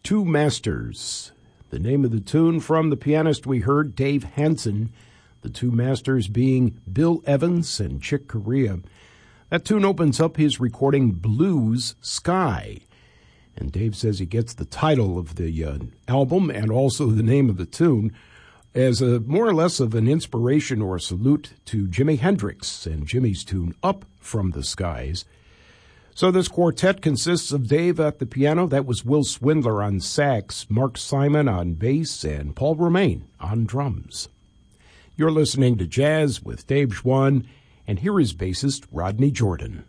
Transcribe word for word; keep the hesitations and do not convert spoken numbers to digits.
Two Masters. The name of the tune from the pianist we heard, Dave Hansen, the two masters being Bill Evans and Chick Corea. That tune opens up his recording Blues Sky. And Dave says he gets the title of the uh, album and also the name of the tune as a more or less of an inspiration or a salute to Jimi Hendrix and Jimmy's tune Up from the Skies. So this quartet consists of Dave at the piano. That was Will Swindler on sax, Mark Simon on bass, and Paul Romaine on drums. You're listening to Jazz with Dave Schwann, and here is bassist Rodney Jordan.